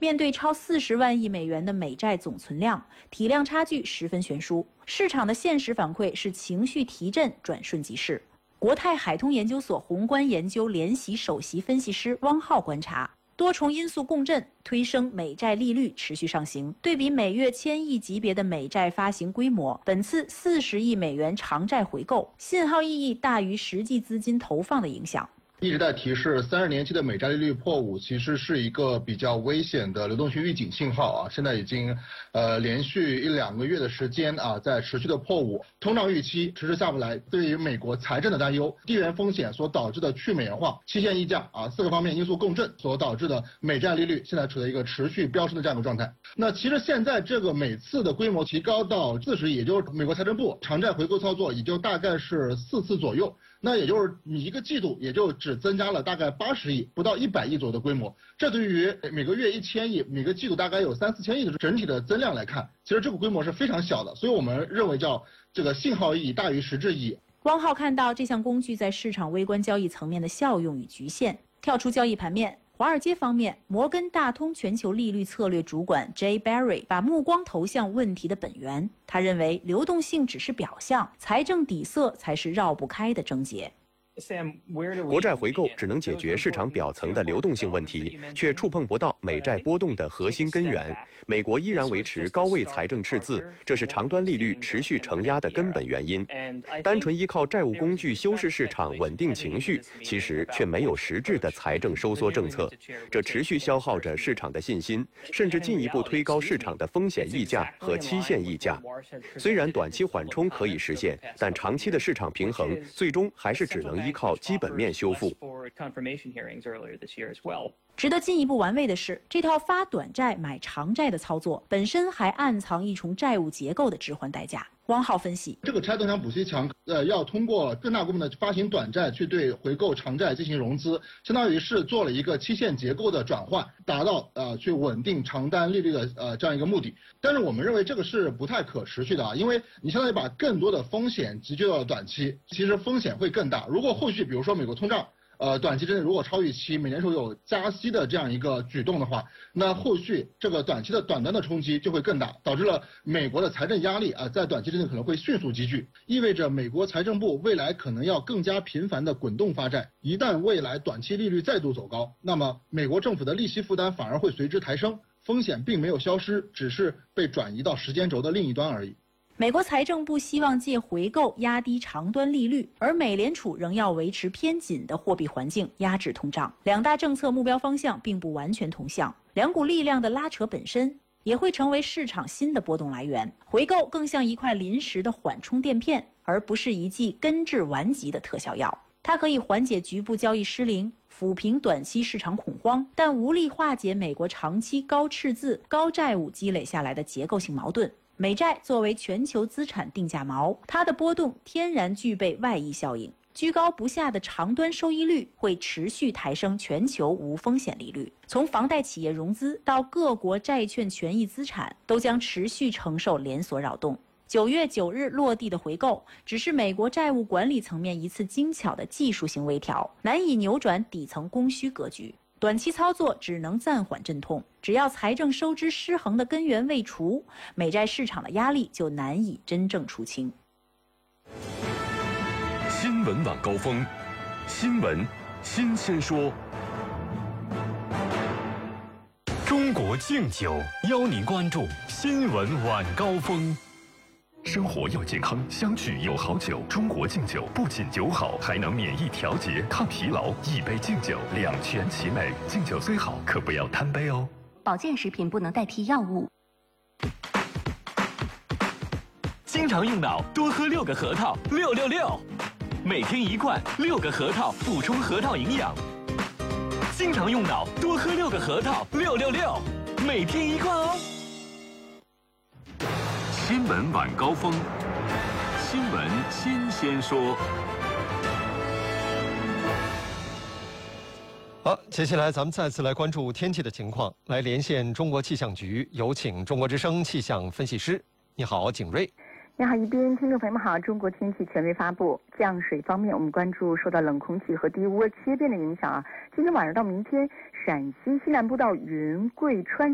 面对超40万亿美元的美债总存量，体量差距十分悬殊。市场的现实反馈是情绪提振转瞬即逝。国泰海通研究所宏观研究联席首席分析师汪浩观察，多重因素共振，推升美债利率持续上行。对比每月1000亿级别的美债发行规模，本次40亿美元长债回购，信号意义大于实际资金投放的影响。 一直在提示30年期的美债利率破5，其实是一个比较危险的流动性预警信号啊。现在已经连续1-2个月的时间啊，在持续的破5，通胀预期迟迟下不来，对于美国财政的担忧，地缘风险所导致的去美元化、期限溢价啊4个方面因素共振所导致的美债利率现在处在一个持续飙升的这样一个状态。那其实现在这个每次的规模提高到40亿，也就是美国财政部长债回购操作也就大概是4次左右。那也就是你一个季度也就只增加了大概80亿，不到100亿左右的规模。这对于每个月1000亿，每个季度大概有3-4千亿的整体的增量来看，其实这个规模是非常小的。所以我们认为叫这个信号意义大于实质意义。 汪浩看到这项工具在市场微观交易层面的效用与局限。跳出交易盘面，华尔街方面，摩根大通全球利率策略主管 Jay Barry 把目光投向问题的本源。他认为，流动性只是表象，财政底色才是绕不开的症结。 国债回购只能解决市场表层的流动性问题，却触碰不到美债波动的核心根源。美国依然维持高位财政赤字，这是长端利率持续承压的根本原因。单纯依靠债务工具修饰市场、稳定情绪，其实却没有实质的财政收缩政策，这持续消耗着市场的信心，甚至进一步推高市场的风险溢价和期限溢价。虽然短期缓冲可以实现，但长期的市场平衡最终还是只能依靠基本面修复。 值得进一步玩味的是，这套发短债买长债的操作本身还暗藏一重债务结构的置换代价。汪浩分析， 这个拆东墙补西墙，要通过更大规模的发行短债去对回购长债进行融资，相当于是做了一个期限结构的转换，达到去稳定长单利率的这样一个目的。但是我们认为这个是不太可持续的啊，因为你相当于把更多的风险集聚到了短期，其实风险会更大。如果后续比如说美国通胀短期之内如果超预期，美联储有加息的这样一个举动的话，那后续这个短期的短端的冲击就会更大，导致了美国的财政压力在短期之内可能会迅速积聚，意味着美国财政部未来可能要更加频繁的滚动发债。一旦未来短期利率再度走高，那么美国政府的利息负担反而会随之抬升，风险并没有消失，只是被转移到时间轴的另一端而已。 美国财政部希望借回购压低长端利率，而美联储仍要维持偏紧的货币环境，压制通胀。两大政策目标方向并不完全同向，两股力量的拉扯本身也会成为市场新的波动来源。回购更像一块临时的缓冲垫片，而不是一剂根治顽疾的特效药。它可以缓解局部交易失灵，抚平短期市场恐慌，但无力化解美国长期高赤字、高债务积累下来的结构性矛盾。美债作为全球资产定价锚，它的波动天然具备外溢效应，居高不下的长端收益率会持续抬升全球无风险利率。从房贷企业融资到各国债券权益资产，都将持续承受连锁扰动。9月9日落地的回购，只是美国债务管理层面一次精巧的技术性微调，难以扭转底层供需格局。短期操作只能暂缓阵痛，只要财政收支失衡的根源未除，美债市场的压力就难以真正出清。 新闻晚高峰，新闻新鲜说。中国敬酒邀您关注新闻晚高峰。生活要健康，相聚有好酒。中国敬酒不仅酒好，还能免疫调节、抗疲劳。一杯敬酒，两全其美。敬酒虽好，可不要贪杯哦。 保健食品不能代替药物。 经常用脑，多喝6个核桃，666。每天1罐，6个核桃补充核桃营养。经常用脑，多喝6个核桃，666。每天1罐哦。 新闻晚高峰，新闻新鲜说。 好，接下来咱们再次来关注天气的情况，来连线中国气象局，有请中国之声气象分析师。你好，景睿。 你好，宜宾，听众朋友们好。中国天气权威发布，降水方面，我们关注受到冷空气和低涡切变的影响今天晚上到明天，陕西西南部到云贵川